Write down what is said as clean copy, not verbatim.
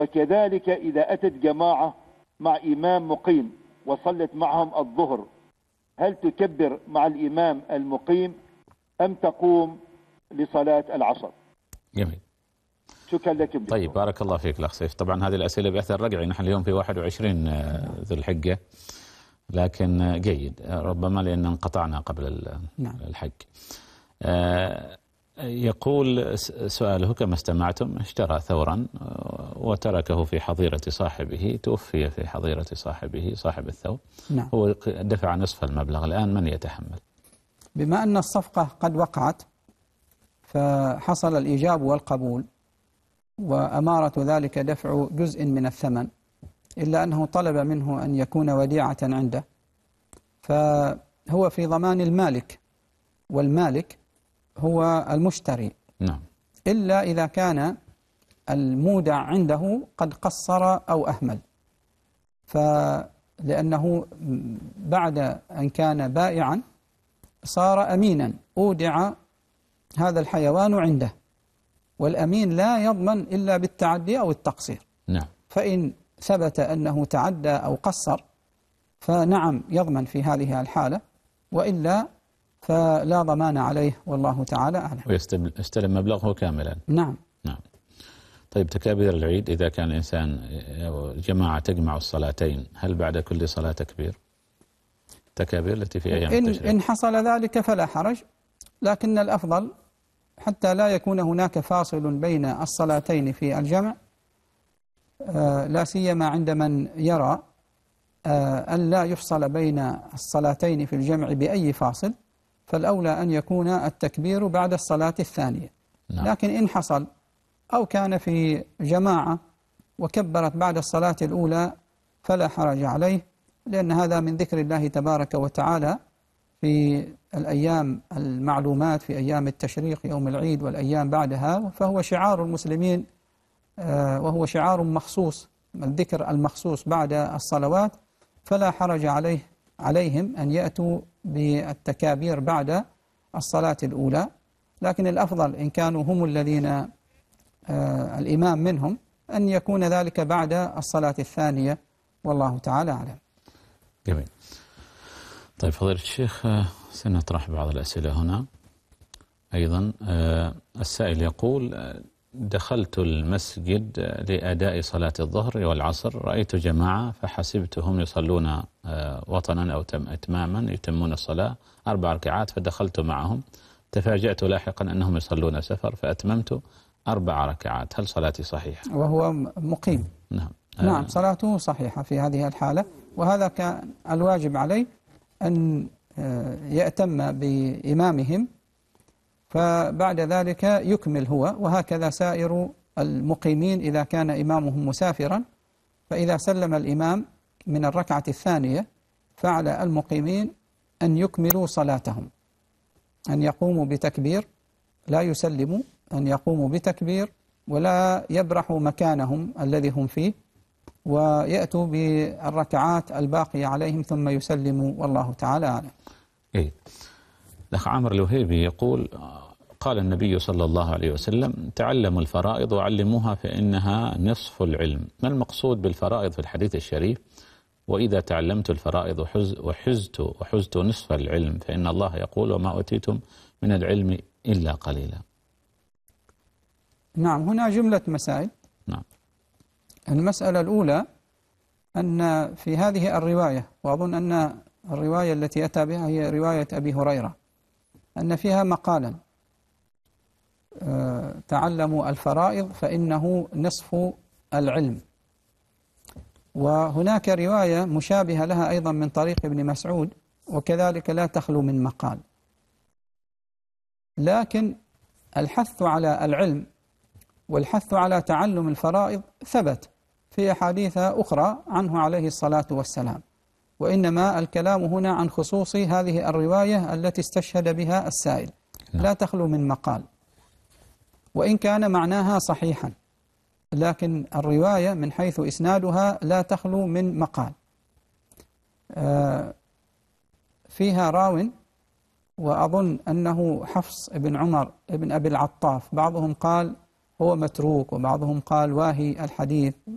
وكذلك إذا أتت جماعة مع إمام مقيم وصلت معهم الظهر، هل تكبر مع الإمام المقيم أم تقوم لصلاة العصر؟ جميل. شكرا لكم. طيب بارك الله فيك الأخ سيف. طبعا هذه الأسئلة بأثر رجعي، نحن اليوم في 21 ذو الحجة، لكن جيد ربما لأن انقطعنا قبل الحج. يقول سؤاله كما استمعتم: اشترى ثورا وتركه في حظيرة صاحبه، توفي في حظيرة صاحبه صاحب الثور. نعم. هو دفع نصف المبلغ، الآن من يتحمل؟ بما أن الصفقة قد وقعت فحصل الإيجاب والقبول، وأمارة ذلك دفع جزء من الثمن، إلا أنه طلب منه أن يكون وديعة عنده، فهو في ضمان المالك، والمالك هو المشتري. نعم. إلا إذا كان المودع عنده قد قصر أو أهمل، فلأنه بعد أن كان بائعا صار أمينا، أودع هذا الحيوان عنده، والأمين لا يضمن إلا بالتعدي أو التقصير. نعم. فإن ثبت أنه تعدى أو قصر فنعم يضمن في هذه الحالة، وإلا فلا ضمان عليه، والله تعالى أعلم. ويستلم مبلغه كاملا. نعم. نعم. طيب تكابير العيد، إذا كان الإنسان جماعة تجمع الصلاتين، هل بعد كل صلاة تكبير؟ تكابير التي في أيام التشريق. إن حصل ذلك فلا حرج، لكن الأفضل حتى لا يكون هناك فاصل بين الصلاتين في الجمع، لا سيما عند من يرى أن لا يفصل بين الصلاتين في الجمع بأي فاصل، فالأولى أن يكون التكبير بعد الصلاة الثانية. نعم. لكن إن حصل أو كان في جماعة وكبرت بعد الصلاة الأولى فلا حرج عليه، لأن هذا من ذكر الله تبارك وتعالى في الأيام المعلومات، في أيام التشريق يوم العيد والأيام بعدها، فهو شعار المسلمين، وهو شعار مخصوص، الذكر المخصوص بعد الصلوات، فلا حرج عليهم أن يأتوا بالتكابير بعد الصلاة الأولى. لكن الأفضل إن كانوا هم الذين الإمام منهم أن يكون ذلك بعد الصلاة الثانية، والله تعالى أعلم. جميل. طيب فضيلة الشيخ، سنطرح بعض الأسئلة هنا أيضا. السائل يقول: دخلت المسجد لأداء صلاة الظهر والعصر، رأيت جماعة فحسبتهم يصلون وطنا أو إتماما، يتمون الصلاة 4 ركعات، فدخلت معهم، تفاجأت لاحقا أنهم يصلون سفر فأتممت 4 ركعات، هل صلاتي صحيحة؟ وهو مقيم. نعم. نعم، صلاته صحيحة في هذه الحالة، وهذا كان الواجب عليه أن يأتم بإمامهم، فبعد ذلك يكمل هو، وهكذا سائر المقيمين إذا كان إمامهم مسافرا، فإذا سلم الإمام من الركعة الثانية فعلى المقيمين أن يكملوا صلاتهم، أن يقوموا بتكبير، لا يسلموا، أن يقوموا بتكبير ولا يبرحوا مكانهم الذي هم فيه، ويأتوا بالركعات الباقية عليهم ثم يسلموا، والله تعالى أعلم. إيه. الأخ عامر الوهيبي يقول: قال النبي صلى الله عليه وسلم: تعلموا الفرائض وعلموها فإنها نصف العلم. ما المقصود بالفرائض في الحديث الشريف؟ وإذا تعلمت الفرائض وحزت نصف العلم، فإن الله يقول: وما أوتيتم من العلم إلا قليلا. نعم، هنا جملة مسائل. نعم. المسألة الأولى أن في هذه الرواية، وأظن أن الرواية التي أتى بها هي رواية أبي هريرة، أن فيها مقالا: تعلموا الفرائض فإنه نصف العلم. وهناك رواية مشابهة لها أيضا من طريق ابن مسعود، وكذلك لا تخلو من مقال. لكن الحث على العلم والحث على تعلم الفرائض ثبت في أحاديث أخرى عنه عليه الصلاة والسلام، وإنما الكلام هنا عن خصوص هذه الرواية التي استشهد بها السائل. لا تخلو من مقال، وإن كان معناها صحيحا، لكن الرواية من حيث إسنادها لا تخلو من مقال. فيها راو، وأظن أنه حفص بن عمر بن أبي العطاف، بعضهم قال هو متروك وبعضهم قال واهي الحديث،